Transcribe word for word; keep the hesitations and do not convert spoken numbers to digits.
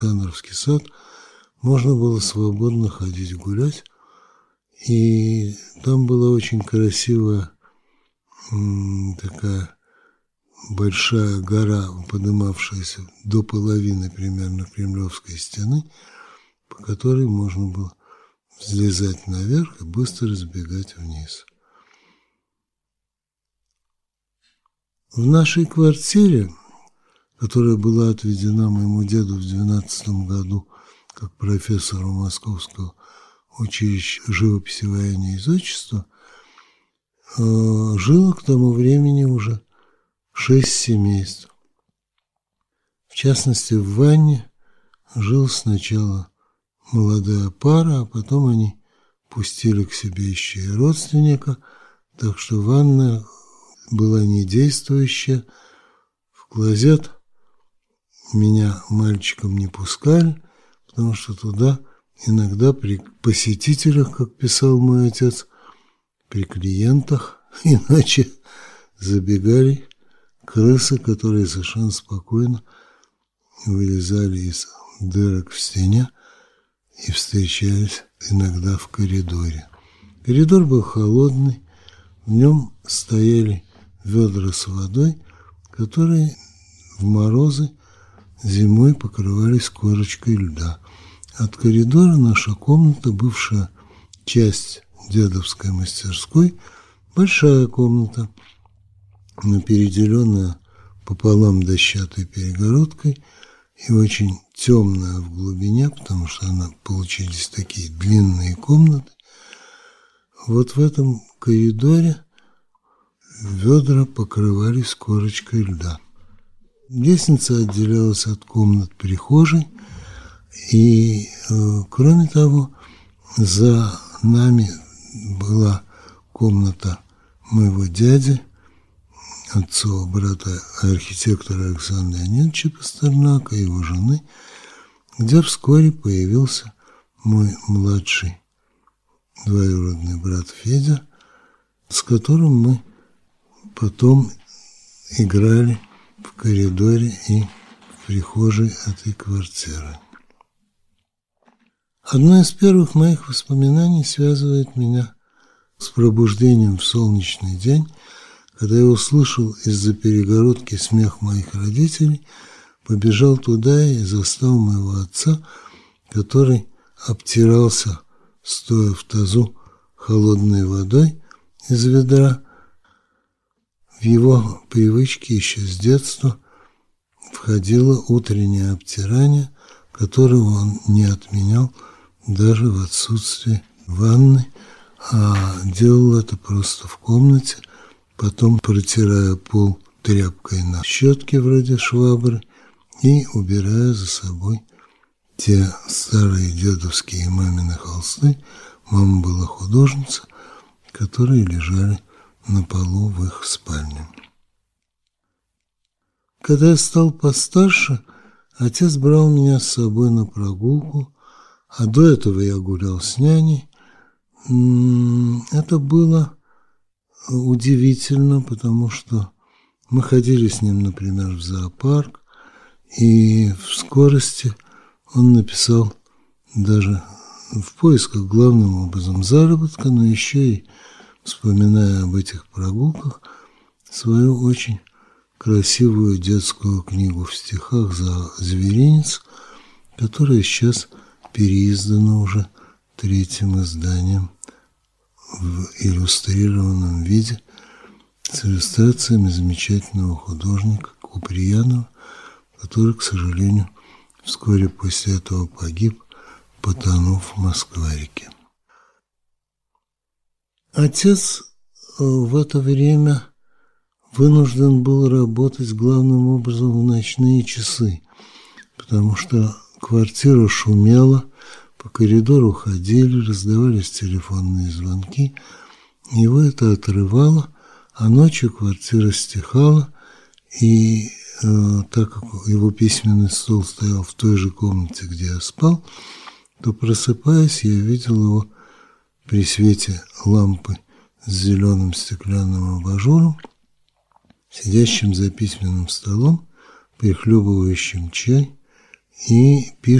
Александровский сад, можно было свободно ходить гулять. И там была очень красивая м, такая большая гора, поднимавшаяся до половины примерно Кремлевской стены, по которой можно было взлезать наверх и быстро сбегать вниз. В нашей квартире, которая была отведена моему деду в двенадцатом году как профессору Московского училища живописи, вояния и зодчества, жило к тому времени уже шесть семейств. В частности, в ванне жил сначала молодая пара, а потом они пустили к себе еще и родственника, так что ванна была не действующая. В клозет меня мальчиком не пускали, потому что туда иногда при посетителях, как писал мой отец, при клиентах, иначе забегали крысы, которые совершенно спокойно вылезали из дырок в стене и встречались иногда в коридоре. Коридор был холодный, в нем стояли ведра с водой, которые в морозы зимой покрывались корочкой льда. От коридора наша комната, бывшая часть дедовской мастерской, большая комната, но переделенная пополам дощатой перегородкой и очень темная в глубине, потому что она, получились такие длинные комнаты. Вот в этом коридоре ведра покрывались корочкой льда. Лестница отделялась от комнат прихожей, и, э, кроме того, за нами была комната моего дяди, отцова брата архитектора Александра Леонидовича Пастернака и его жены, где вскоре появился мой младший двоюродный брат Федя, с которым мы потом играли в коридоре и в прихожей этой квартиры. Одно из первых моих воспоминаний связывает меня с пробуждением в солнечный день, когда я услышал из-за перегородки смех моих родителей, побежал туда и застал моего отца, который обтирался, стоя в тазу, холодной водой из ведра. В его привычки еще с детства входило утреннее обтирание, которого он не отменял даже в отсутствии ванны, а делал это просто в комнате, потом протирая пол тряпкой на щетке вроде швабры и убирая за собой те старые дедовские мамины холсты, мама была художница, которые лежали на полу в их спальне. Когда я стал постарше, отец брал меня с собой на прогулку, а до этого я гулял с няней. Это было удивительно, потому что мы ходили с ним, например, в зоопарк, и в скорости он написал даже в поисках главным образом заработка, но еще и, вспоминая об этих прогулках, свою очень красивую детскую книгу в стихах «За зверинец», которая сейчас переиздана уже третьим изданием в иллюстрированном виде с иллюстрациями замечательного художника Куприянова, который, к сожалению, вскоре после этого погиб, потонув в Москва-реке. Отец в это время вынужден был работать главным образом в ночные часы, потому что квартира шумела, по коридору ходили, раздавались телефонные звонки. Его это отрывало, а ночью квартира стихала, и э, так как его письменный стол стоял в той же комнате, где я спал, то, просыпаясь, я видел его при свете лампы с зеленым стеклянным абажуром, сидящим за письменным столом, прихлебывающим чай и пишет